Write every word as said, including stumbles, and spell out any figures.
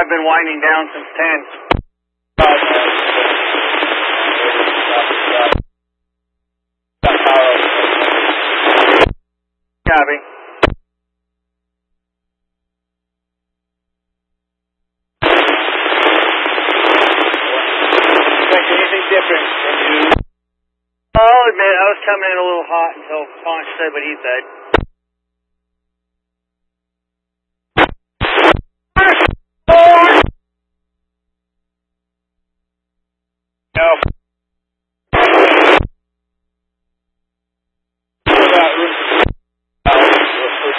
I've been winding down since ten. Copy. Anything different when you... I'll admit, I was coming in a little hot until Ponch said what he said.